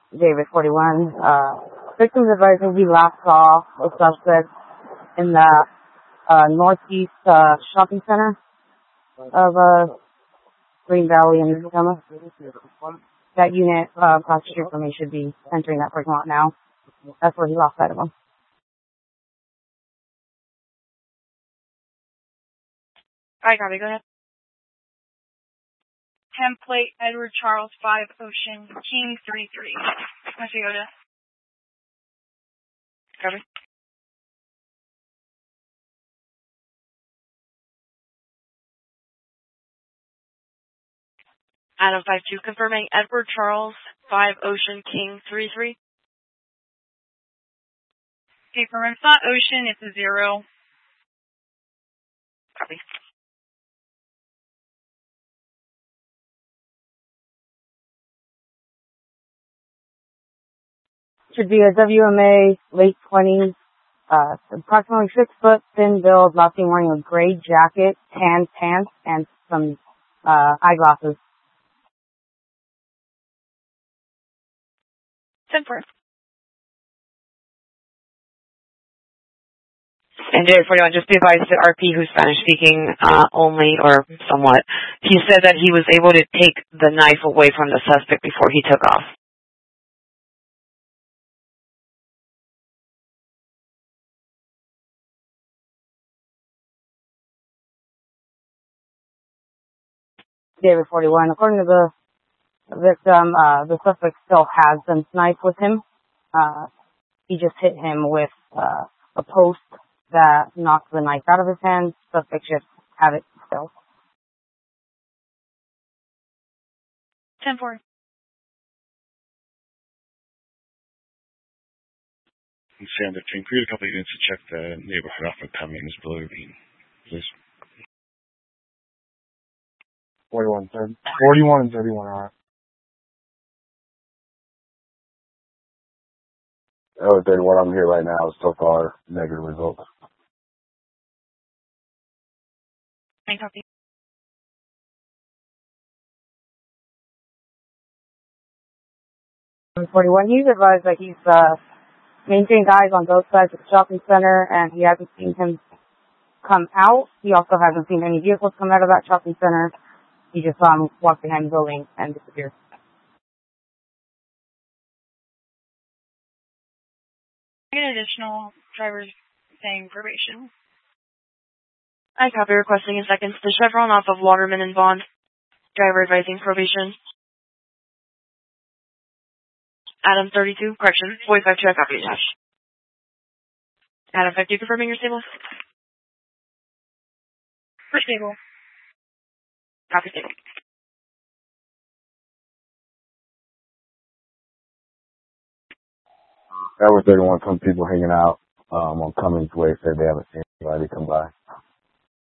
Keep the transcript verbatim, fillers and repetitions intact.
David forty-one. Uh, victims advising he last saw a suspect in the uh, northeast uh, shopping center of uh, Green Valley in Tacoma. That unit uh, across the street from me should be entering that parking lot now. That's where he lost sight of him. Alright, copy, go ahead. Template Edward Charles five Ocean King three three. Once you go to copy. Adam five two confirming Edward Charles five Ocean King three three. Okay, for it's not Ocean, it's a zero. Copy. Should be a W M A, late twenties, uh, approximately six foot, thin build, last seen wearing a gray jacket, tan pants, and some uh, eyeglasses. ten four. And J forty-one, just be advised to R P, who's Spanish speaking uh, only or somewhat. He said that he was able to take the knife away from the suspect before he took off. David forty-one, according to the victim, uh, the suspect still has the knife with him. Uh, he just hit him with uh, a post that knocked the knife out of his hand. Suspect just have it still. ten four. Sandra, can you create a couple of units to check the neighborhood off of Cummings building, please? forty-one, thirty, forty-one and thirty-one are. Oh, thirty-one, I'm here right now. So far, negative results. I copy. forty-one, he's advised that he's uh, maintained eyes on both sides of the shopping center, and he hasn't seen him come out. He also hasn't seen any vehicles come out of that shopping center. He just saw him walk behind the building and disappear. An additional driver's saying probation. I copy, requesting in seconds the Chevron off of Waterman and Bond. Driver advising probation. Adam thirty-two, correction, forty-five two, I copy attached. Adam fifty, confirming your stable. For stable. Copy stable. Edward thirty-one, some people hanging out um, on Cummings Way said they haven't seen anybody come by.